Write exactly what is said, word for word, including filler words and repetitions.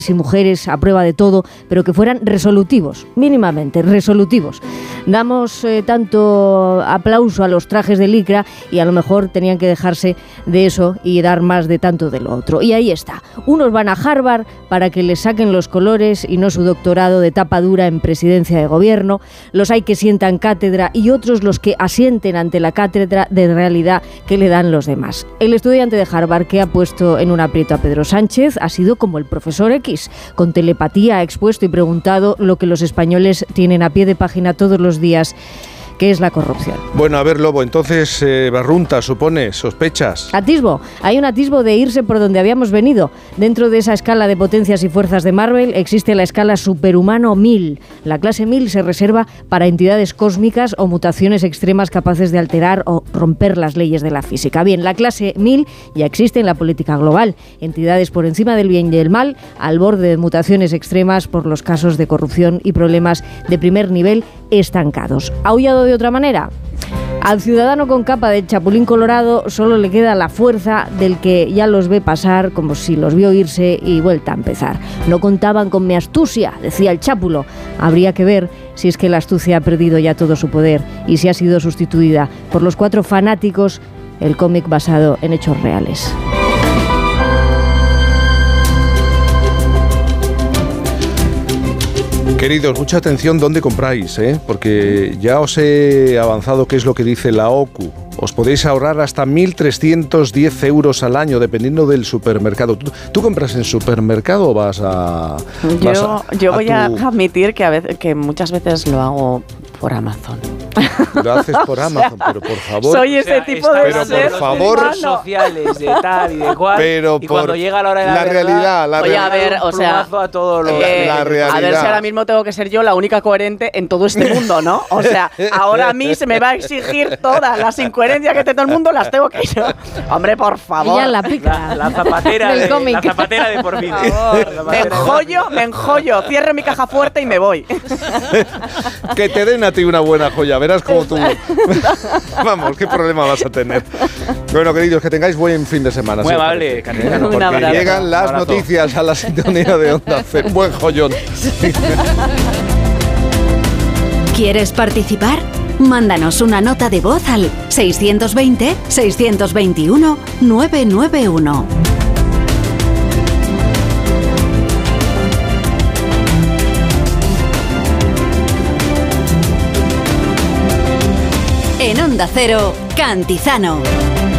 y mujeres a prueba de todo, pero que fueran resolutivos, mínimamente resolutivos. Damos eh, tanto aplauso a los trajes de licra y a lo mejor tenían que dejarse de eso y dar más de tanto de lo otro. Y ahí está. Unos van a Harvard para que les saquen los colores y no su doctorado de tapa dura en presidencia de gobierno. Los hay que sientan cátedra y otros los que asienten ante la cátedra de realidad que le dan los demás. El estudiante de Harvard que ha puesto en un aprieto a Pedro Sánchez ha sido como el profesor X. Con telepatía ha expuesto y preguntado lo que los españoles tienen a pie de página todos los días, que es la corrupción. Bueno, a ver, Lobo, entonces, eh, Barrunta, supone, sospechas. Atisbo, hay un atisbo de irse por donde habíamos venido. Dentro de esa escala de potencias y fuerzas de Marvel existe la escala superhumano mil. La clase mil se reserva para entidades cósmicas o mutaciones extremas capaces de alterar o romper las leyes de la física. Bien, la clase mil ya existe en la política global. Entidades por encima del bien y del mal, al borde de mutaciones extremas por los casos de corrupción y problemas de primer nivel estancados. ¿Aullado de otra manera? Al ciudadano con capa de chapulín colorado solo le queda la fuerza del que ya los ve pasar como si los vio irse y vuelta a empezar. No contaban con mi astucia, decía el chápulo. Habría que ver si es que la astucia ha perdido ya todo su poder y si ha sido sustituida por los cuatro fanáticos, el cómic basado en hechos reales. Queridos, mucha atención dónde compráis, ¿eh? Porque ya os he avanzado qué es lo que dice la O C U. Os podéis ahorrar hasta mil trescientos diez euros al año, dependiendo del supermercado. ¿Tú, tú compras en supermercado o vas a...? Vas yo a, yo a voy tu... a admitir que, a veces, que muchas veces lo hago por Amazon. Lo haces por Amazon, pero por favor. Soy ese o sea, tipo de pero ser por favor, redes sociales de tal y de cual. Pero y por cuando llega la hora de la, la verdad, realidad, la Oye, a ver, o sea, a todos los eh, la realidad. a ver si ahora mismo tengo que ser yo la única coherente en todo este mundo, ¿no? O sea, ahora a mí se me va a exigir todas las incoherencias que tiene todo el mundo, las tengo que yo. Hombre, por favor. Ella la pica. La, la zapatera del de, cómic. la zapatera de por vida. Me enjollo, me enjollo, cierro mi caja fuerte y me voy. Que te den a ti una buena joya, verás como tú. Vamos, qué problema vas a tener. Bueno, queridos, que tengáis buen fin de semana. Muy ¿sí? amable, Carnicano. Porque Un abrazo. llegan las Un abrazo. noticias a la sintonía de Onda Cero. Buen joyón. ¿Quieres participar? Mándanos una nota de voz al seiscientos veinte, seiscientos veintiuno, novecientos noventa y uno. En Onda Cero, Cantizano.